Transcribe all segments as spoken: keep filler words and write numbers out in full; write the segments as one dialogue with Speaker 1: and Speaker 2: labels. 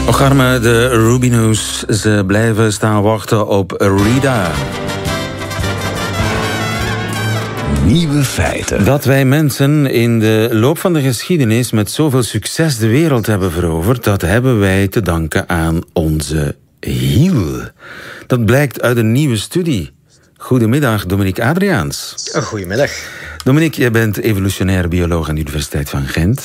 Speaker 1: Ocharme, de Rubinoos, ze blijven staan wachten op Rita.
Speaker 2: Nieuwe feiten.
Speaker 1: Dat wij mensen in de loop van de geschiedenis met zoveel succes de wereld hebben veroverd, dat hebben wij te danken aan onze hiel. Dat blijkt uit een nieuwe studie. Goedemiddag, Dominique Adriaans.
Speaker 3: Goedemiddag.
Speaker 1: Dominique, jij bent evolutionair bioloog aan de Universiteit van Gent.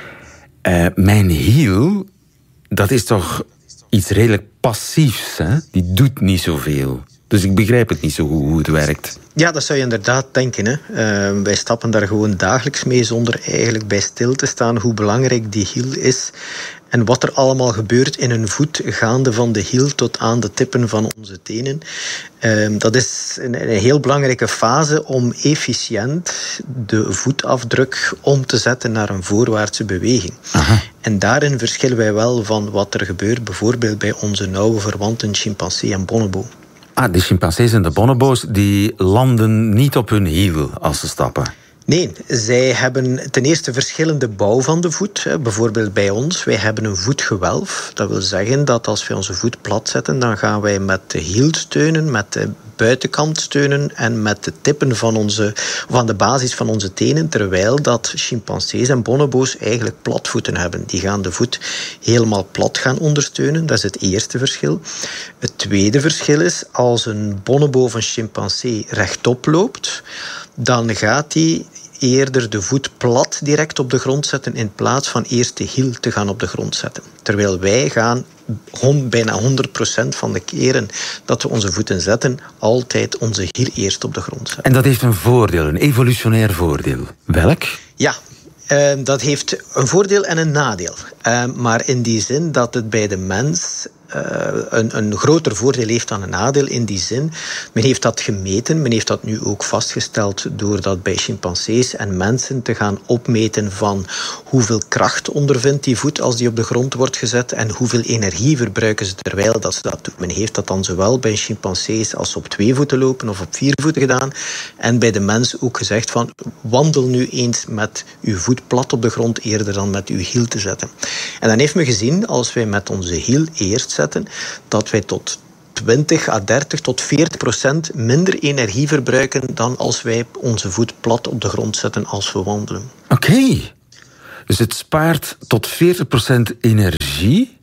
Speaker 1: Uh, mijn hiel, dat is toch iets redelijk passiefs, hè? Die doet niet zoveel. Dus ik begrijp het niet zo goed hoe het werkt.
Speaker 3: Ja, dat zou je inderdaad denken. Hè. Uh, wij stappen daar gewoon dagelijks mee zonder eigenlijk bij stil te staan hoe belangrijk die hiel is en wat er allemaal gebeurt in een voet, gaande van de hiel tot aan de tippen van onze tenen. Uh, dat is een, een heel belangrijke fase om efficiënt de voetafdruk om te zetten naar een voorwaartse beweging.
Speaker 1: Aha.
Speaker 3: En daarin verschillen wij wel van wat er gebeurt bijvoorbeeld bij onze nauwe verwanten chimpansee en bonobo.
Speaker 1: Ah, de chimpansees en de bonobo's die landen niet op hun hiel als ze stappen.
Speaker 3: Nee, zij hebben ten eerste verschillende bouw van de voet. Bijvoorbeeld bij ons, wij hebben een voetgewelf. Dat wil zeggen dat als wij onze voet plat zetten, dan gaan wij met de hiel steunen, met de buitenkant steunen en met de tippen van, onze, van de basis van onze tenen, terwijl dat chimpansees en bonobo's eigenlijk platvoeten hebben. Die gaan de voet helemaal plat gaan ondersteunen. Dat is het eerste verschil. Het tweede verschil is, als een bonobo of een chimpansee rechtop loopt, dan gaat hij eerder de voet plat direct op de grond zetten in plaats van eerst de hiel te gaan op de grond zetten. Terwijl wij gaan bijna honderd procent van de keren dat we onze voeten zetten, altijd onze hiel eerst op de grond zetten.
Speaker 1: En dat heeft een voordeel, een evolutionair voordeel. Welk?
Speaker 3: Ja. Uh, dat heeft een voordeel en een nadeel. Uh, maar in die zin dat het bij de mens uh, een, een groter voordeel heeft dan een nadeel. In die zin, men heeft dat gemeten. Men heeft dat nu ook vastgesteld door dat bij chimpansees en mensen te gaan opmeten van hoeveel kracht ondervindt die voet als die op de grond wordt gezet en hoeveel energie verbruiken ze terwijl dat ze dat doen. Men heeft dat dan zowel bij chimpansees als op twee voeten lopen of op vier voeten gedaan. En bij de mens ook gezegd van wandel nu eens met uw voet plat op de grond eerder dan met uw hiel te zetten. En dan heeft men gezien, als wij met onze hiel eerst zetten, dat wij tot twintig à dertig tot veertig procent minder energie verbruiken dan als wij onze voet plat op de grond zetten als we wandelen.
Speaker 1: Oké. Okay. Dus het spaart tot veertig procent energie.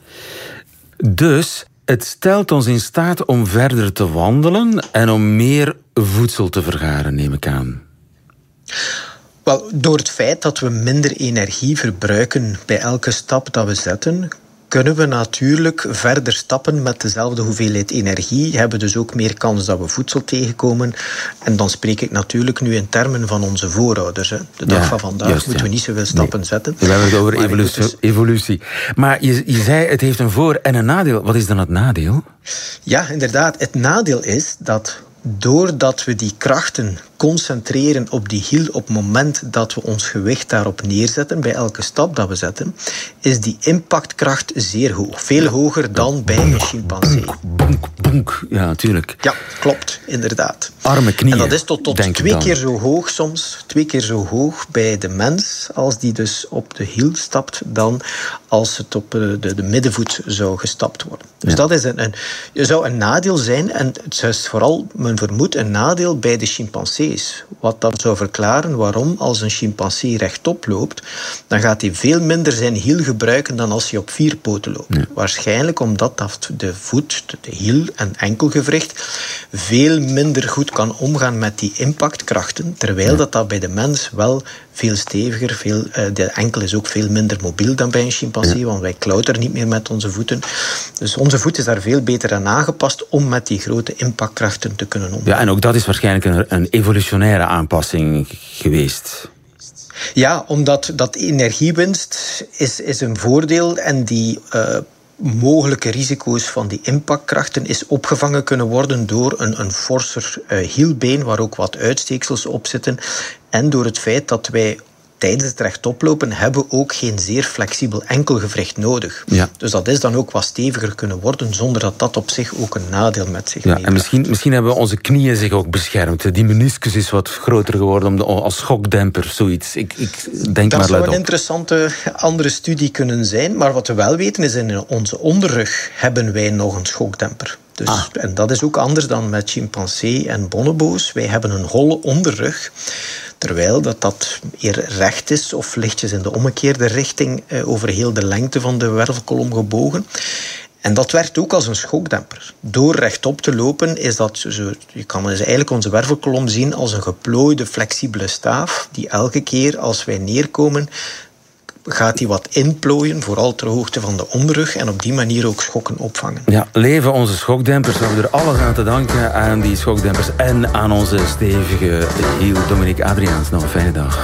Speaker 1: Dus het stelt ons in staat om verder te wandelen en om meer voedsel te vergaren, neem ik aan.
Speaker 3: Wel, door het feit dat we minder energie verbruiken bij elke stap dat we zetten, kunnen we natuurlijk verder stappen met dezelfde hoeveelheid energie, hebben dus ook meer kans dat we voedsel tegenkomen. En dan spreek ik natuurlijk nu in termen van onze voorouders. Hè. De dag ja, van vandaag juist, moeten ja. we niet zoveel stappen nee. zetten.
Speaker 1: We hebben het over evolutie, dus... evolutie. Maar je, je zei, het heeft een voor- en een nadeel. Wat is dan het nadeel?
Speaker 3: Ja, inderdaad. Het nadeel is dat doordat we die krachten concentreren op die hiel op het moment dat we ons gewicht daarop neerzetten, bij elke stap dat we zetten, is die impactkracht zeer hoog. Veel hoger dan bij een chimpansee.
Speaker 1: Bonk, bonk. Ja, natuurlijk.
Speaker 3: Ja, klopt, inderdaad.
Speaker 1: Arme knieën.
Speaker 3: En dat is tot, tot twee keer zo hoog soms, twee keer zo hoog bij de mens, als die dus op de hiel stapt, dan als het op de, de, de middenvoet zou gestapt worden. Dus ja. dat is een, een, zou een nadeel zijn, en het is vooral, men vermoedt, een nadeel bij de chimpansees. Wat dat zou verklaren waarom als een chimpansee rechtop loopt, dan gaat hij veel minder zijn hiel gebruiken dan als hij op vier poten loopt. Ja. Waarschijnlijk omdat dat de voet, de hiel en enkelgewricht veel minder goed kan omgaan met die impactkrachten, terwijl ja. dat, dat bij de mens wel veel steviger, veel, uh, de enkel is ook veel minder mobiel dan bij een chimpansee, ja. want wij klauteren niet meer met onze voeten. Dus onze voet is daar veel beter aan aangepast om met die grote impactkrachten te kunnen omgaan.
Speaker 1: Ja, en ook dat is waarschijnlijk een, een evolutionaire aanpassing geweest.
Speaker 3: Ja, omdat dat energiewinst is, is een voordeel en die uh, mogelijke risico's van die impactkrachten is opgevangen kunnen worden door een, een forser uh, hielbeen waar ook wat uitsteeksels op zitten en door het feit dat wij tijdens het rechtoplopen hebben we ook geen zeer flexibel enkelgewricht nodig.
Speaker 1: Ja.
Speaker 3: Dus dat is dan ook wat steviger kunnen worden, zonder dat dat op zich ook een nadeel met zich
Speaker 1: ja,
Speaker 3: meebrengt.
Speaker 1: En misschien, misschien hebben onze knieën zich ook beschermd. Die meniscus is wat groter geworden om de, als schokdemper, zoiets. Ik, ik denk
Speaker 3: dat
Speaker 1: maar
Speaker 3: zou een
Speaker 1: op.
Speaker 3: interessante andere studie kunnen zijn, maar wat we wel weten is, in onze onderrug hebben wij nog een schokdemper. Dus, ah. En dat is ook anders dan met chimpansee en bonobo's. Wij hebben een holle onderrug, terwijl dat, dat eer recht is of lichtjes in de omgekeerde richting eh, over heel de lengte van de wervelkolom gebogen. En dat werkt ook als een schokdemper. Door rechtop te lopen is dat zo, je kan dus eigenlijk onze wervelkolom zien als een geplooide flexibele staaf die elke keer als wij neerkomen gaat die wat inplooien, vooral ter hoogte van de onderrug, en op die manier ook schokken opvangen.
Speaker 1: Ja, leven onze schokdempers. We hebben er alles aan te danken, aan die schokdempers en aan onze stevige hiel. Dominique Adriaens, nog een fijne dag.